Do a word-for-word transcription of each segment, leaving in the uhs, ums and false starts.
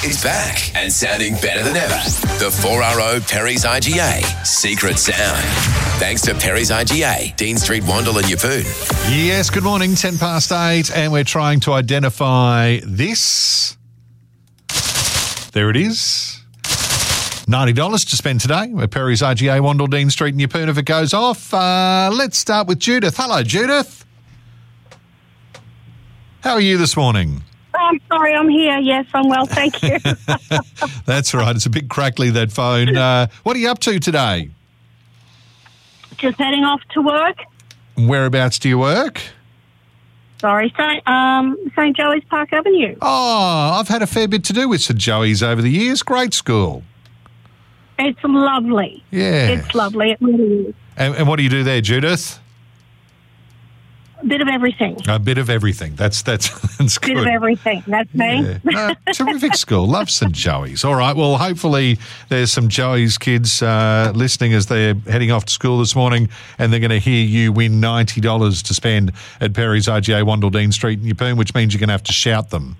is back and sounding better than ever. The four R O Perry's I G A Secret Sound. Thanks to Perry's I G A, Dean Street, Wandle and Yeppoon. Yes, good morning, ten past eight, and we're trying to identify this. There it is. ninety dollars to spend today at Perry's I G A, Wandle, Dean Street and Yeppoon if it goes off. Uh, let's start with Judith. Hello, Judith. How are you this morning? I'm sorry, I'm here. Yes, I'm well, thank you. That's right. It's a bit crackly, that phone. Uh, what are you up to today? Just heading off to work. Whereabouts do you work? Sorry, Saint um, Saint Joey's Park Avenue. Oh, I've had a fair bit to do with St Joey's over the years. Great school. It's lovely. Yeah. It's lovely. It really is. And, and what do you do there, Judith? A bit of everything. A bit of everything. That's that's that's good. A bit of everything. That's me. Yeah. No, terrific school. Love St Joey's. All right. Well, hopefully there's some Joey's kids uh, listening as they're heading off to school this morning, and they're going to hear you win ninety dollars to spend at Perry's I G A, Wandle, Dean Street and Yeppoon, which means you're going to have to shout them.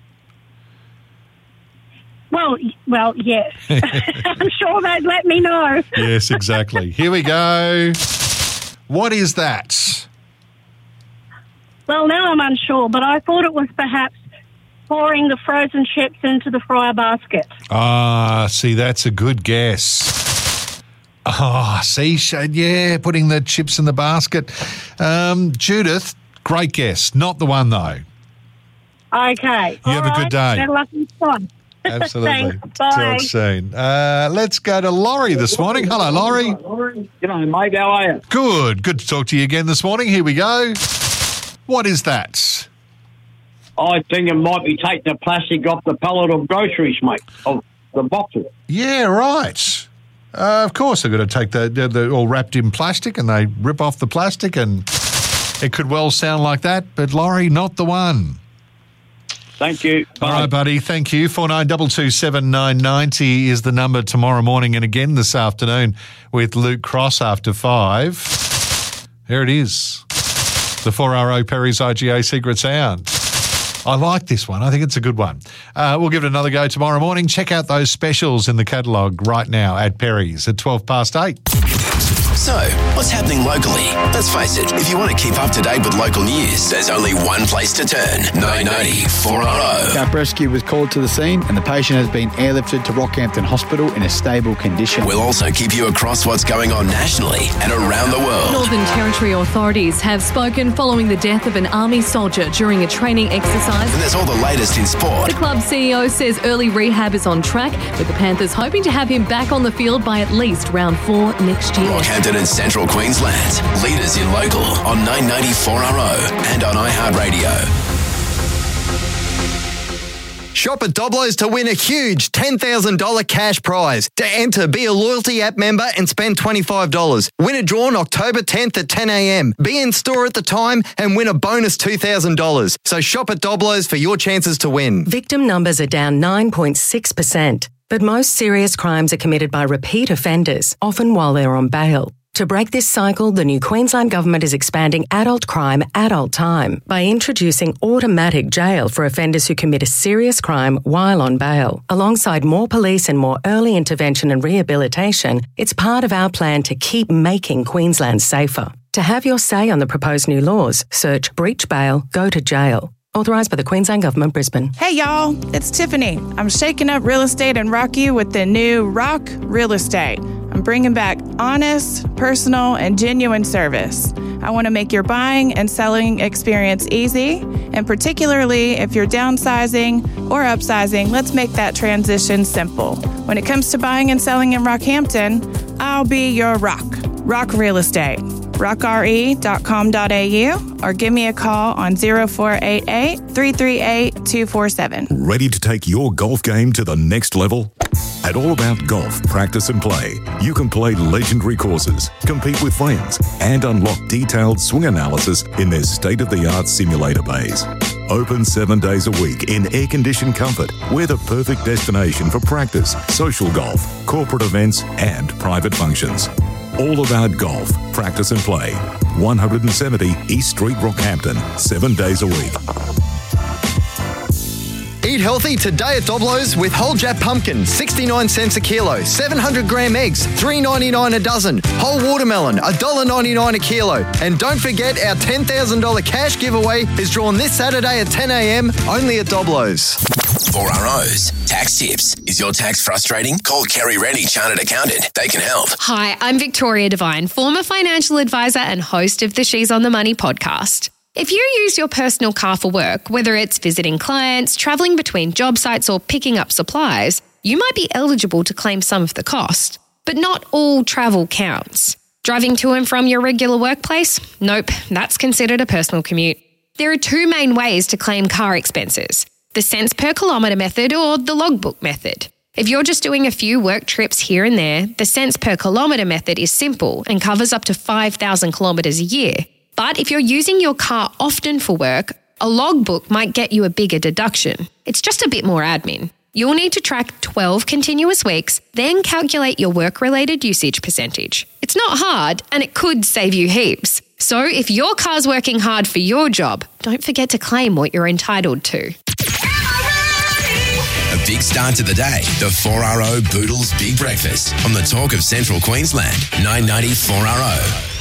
Well, well, yes. I'm sure they'd let me know. Yes, exactly. Here we go. What is that? Well, now I'm unsure, but I thought it was perhaps pouring the frozen chips into the fryer basket. Ah, see, that's a good guess. Ah, oh, see, yeah, putting the chips in the basket. Um, Judith, great guess. Not the one, though. Okay. You have All a good right. day. Better luck next time. Absolutely. Thanks. Bye. Talk soon. Uh, let's go to Laurie this morning. Hello, Laurie. G'day, mate. How are you? Good. Good to talk to you again this morning. Here we go. What is that? I think it might be taking the plastic off the pallet of groceries, mate, of the boxes. Yeah, right. Uh, of course, they've got to take the, they're, they're all wrapped in plastic and they rip off the plastic, and it could well sound like that, but Laurie, not the one. Thank you. Bye. All right, buddy. Thank you. four nine two two seven nine nine zero is the number tomorrow morning, and again this afternoon with Luke Cross after five. There it is. The four R O Perry's I G A Secret Sound. I like this one. I think it's a good one. Uh, we'll give it another go tomorrow morning. Check out those specials in the catalogue right now at Perry's at twelve past eight. So, what's happening locally? Let's face it, if you want to keep up to date with local news, there's only one place to turn. nine ninety four R O. Camp Rescue was called to the scene and the patient has been airlifted to Rockhampton Hospital in a stable condition. We'll also keep you across what's going on nationally and around the world. Northern Territory authorities have spoken following the death of an army soldier during a training exercise. And there's all the latest in sport. The club C E O says early rehab is on track, with the Panthers hoping to have him back on the field by at least round four next year. Rockhampton and Central Queensland. Leaders in local on nine ninety four R O and on iHeartRadio. Shop at Doblo's to win a huge ten thousand dollars cash prize. To enter, be a Loyalty app member and spend twenty-five dollars. Win a draw on October tenth at ten a.m. Be in store at the time and win a bonus two thousand dollars. So shop at Doblo's for your chances to win. Victim numbers are down nine point six percent, but most serious crimes are committed by repeat offenders, often while they're on bail. To break this cycle, the new Queensland Government is expanding adult crime, adult time by introducing automatic jail for offenders who commit a serious crime while on bail. Alongside more police and more early intervention and rehabilitation, it's part of our plan to keep making Queensland safer. To have your say on the proposed new laws, search breach bail, go to jail. Authorised by the Queensland Government, Brisbane. Hey y'all, it's Tiffany. I'm shaking up real estate in Rockview with the new Rock Real Estate. I'm bringing back honest, personal, and genuine service. I want to make your buying and selling experience easy, and particularly if you're downsizing or upsizing, let's make that transition simple. When it comes to buying and selling in Rockhampton, I'll be your rock. Rock Real Estate. rock r e dot com dot a u or give me a call on zero four eight eight, three three eight, two four seven. Ready to take your golf game to the next level? At All About Golf Practice and Play, you can play legendary courses, compete with friends, and unlock detailed swing analysis in their state-of-the-art simulator bays. Open seven days a week in air-conditioned comfort, we're the perfect destination for practice, social golf, corporate events, and private functions. All About Golf Practice and Play, one seventy East Street, Rockhampton, seven days a week. Eat healthy today at Doblo's with whole Jap pumpkin, sixty-nine cents a kilo. seven hundred gram eggs, three ninety-nine a dozen. Whole watermelon, one dollar ninety-nine a kilo. And don't forget our ten thousand dollars cash giveaway is drawn this Saturday at ten a.m. only at Doblo's. four R O's Tax Tips. Is your tax frustrating? Call Kerry Rennie, Chartered Accountant. They can help. Hi, I'm Victoria Devine, former financial advisor and host of the She's on the Money podcast. If you use your personal car for work, whether it's visiting clients, travelling between job sites or picking up supplies, you might be eligible to claim some of the cost. But not all travel counts. Driving to and from your regular workplace? Nope, that's considered a personal commute. There are two main ways to claim car expenses: the cents per kilometre method or the logbook method. If you're just doing a few work trips here and there, the cents per kilometre method is simple and covers up to five thousand kilometres a year. But if you're using your car often for work, a logbook might get you a bigger deduction. It's just a bit more admin. You'll need to track twelve continuous weeks, then calculate your work-related usage percentage. It's not hard, and it could save you heaps. So if your car's working hard for your job, don't forget to claim what you're entitled to. A big start to the day. The four R O Boodles Big Breakfast on the Talk of Central Queensland. nine ninety four R O.